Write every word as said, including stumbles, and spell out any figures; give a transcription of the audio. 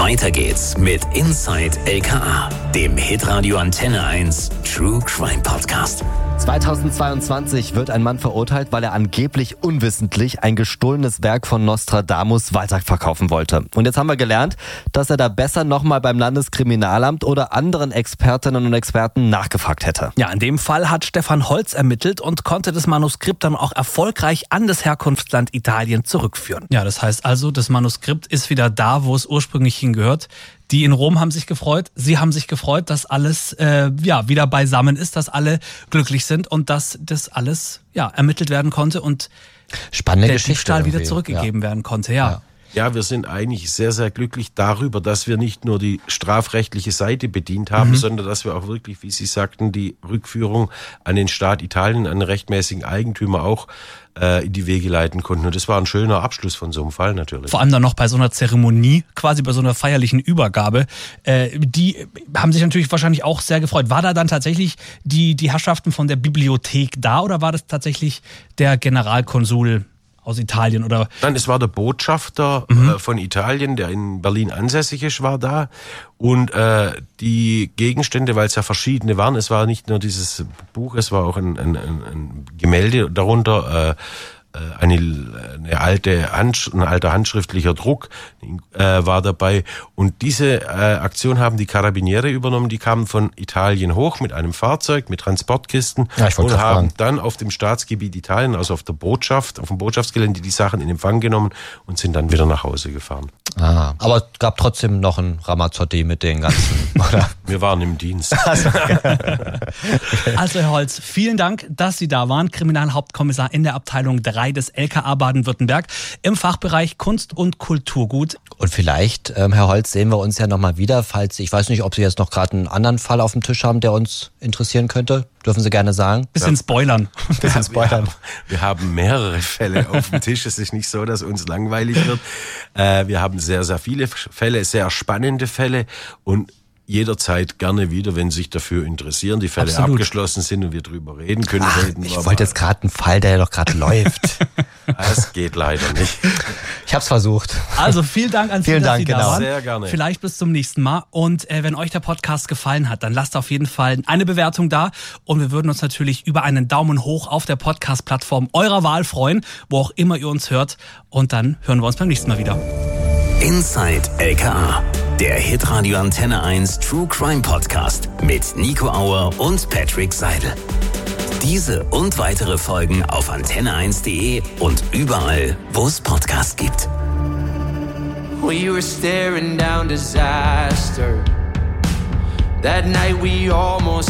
Weiter geht's mit Inside L K A, dem Hitradio Antenne eins True Crime Podcast. zweitausendzweiundzwanzig wird ein Mann verurteilt, weil er angeblich unwissentlich ein gestohlenes Werk von Nostradamus weiterverkaufen wollte. Und jetzt haben wir gelernt, dass er da besser nochmal beim Landeskriminalamt oder anderen Expertinnen und Experten nachgefragt hätte. Ja, in dem Fall hat Stefan Holz ermittelt und konnte das Manuskript dann auch erfolgreich an das Herkunftsland Italien zurückführen. Ja, das heißt also, das Manuskript ist wieder da, wo es ursprünglich hingehört. Die in Rom haben sich gefreut, sie haben sich gefreut, dass alles äh, ja wieder beisammen ist, dass alle glücklich sind und dass das alles ja ermittelt werden konnte und spannende der Geschichte Diebstahl wieder irgendwie. zurückgegeben ja. werden konnte. Ja. Ja. Ja, wir sind eigentlich sehr, sehr glücklich darüber, dass wir nicht nur die strafrechtliche Seite bedient haben, mhm. sondern dass wir auch wirklich, wie Sie sagten, die Rückführung an den Staat Italien, an den rechtmäßigen Eigentümer auch äh, in die Wege leiten konnten. Und das war ein schöner Abschluss von so einem Fall natürlich. Vor allem dann noch bei so einer Zeremonie, quasi bei so einer feierlichen Übergabe. Äh, die haben sich natürlich wahrscheinlich auch sehr gefreut. War da dann tatsächlich die, die Herrschaften von der Bibliothek da oder war das tatsächlich der Generalkonsul aus Italien oder? Nein, es war der Botschafter mhm. äh, von Italien, der in Berlin ansässig ist, war da. Und äh, die Gegenstände, weil es ja verschiedene waren, es war nicht nur dieses Buch, es war auch ein, ein, ein Gemälde darunter, äh, eine, eine alte Hand, ein alter handschriftlicher Druck äh, war dabei. Und diese äh, Aktion haben die Carabiniere übernommen. Die kamen von Italien hoch mit einem Fahrzeug, mit Transportkisten ja, ich und haben fragen. dann auf dem Staatsgebiet Italien, also auf der Botschaft, auf dem Botschaftsgelände, die Sachen in Empfang genommen und sind dann wieder nach Hause gefahren. Ah, aber es gab trotzdem noch ein Ramazzotti mit den ganzen, oder? Wir waren im Dienst. Also, Herr Holz, vielen Dank, dass Sie da waren. Kriminalhauptkommissar in der Abteilung drei des L K A Baden-Württemberg im Fachbereich Kunst- und Kulturgut. Und vielleicht, ähm, Herr Holz, sehen wir uns ja nochmal wieder, falls, ich weiß nicht, ob Sie jetzt noch gerade einen anderen Fall auf dem Tisch haben, der uns interessieren könnte. Dürfen Sie gerne sagen. Bisschen ja. spoilern. Bisschen spoilern. Wir haben, wir haben mehrere Fälle auf dem Tisch. Es ist nicht so, dass uns langweilig wird. Äh, wir haben sehr, sehr viele Fälle, sehr spannende Fälle und jederzeit gerne wieder, wenn Sie sich dafür interessieren, die Fälle Absolut. abgeschlossen sind und wir drüber reden können. Ach, reden ich wollte jetzt gerade einen Fall, der doch gerade läuft. Das geht leider nicht. Ich habe es versucht. Also vielen Dank an Sie, Vielen dass Dank, Sie da genau. waren. Sehr gerne. Vielleicht bis zum nächsten Mal. Und äh, wenn euch der Podcast gefallen hat, dann lasst auf jeden Fall eine Bewertung da. Und wir würden uns natürlich über einen Daumen hoch auf der Podcast-Plattform eurer Wahl freuen, wo auch immer ihr uns hört. Und dann hören wir uns beim nächsten Mal wieder. Inside L K A, der Hitradio Antenne eins True Crime Podcast mit Nico Auer und Patrick Seidel. Diese und weitere Folgen auf antenne eins punkt de und überall, wo es Podcasts gibt. We were staring down disaster. That night we almost